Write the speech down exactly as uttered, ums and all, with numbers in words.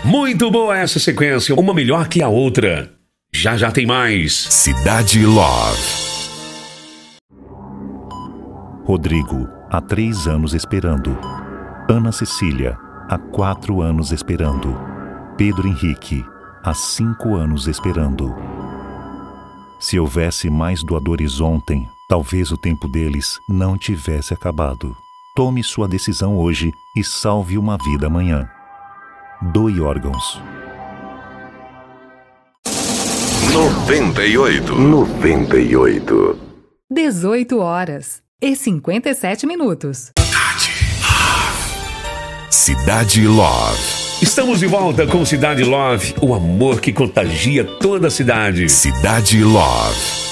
Muito boa essa sequência, uma melhor que a outra. Já já tem mais. Cidade Love. Rodrigo, há três anos esperando. Ana Cecília, há quatro anos esperando. Pedro Henrique, há cinco anos esperando. Se houvesse mais doadores ontem, talvez o tempo deles não tivesse acabado. Tome sua decisão hoje e salve uma vida amanhã. Doe órgãos. noventa e oito. noventa e oito. dezoito horas e cinquenta e sete minutos. Cidade Love. Estamos de volta com Cidade Love, o amor que contagia toda a cidade. Cidade Love.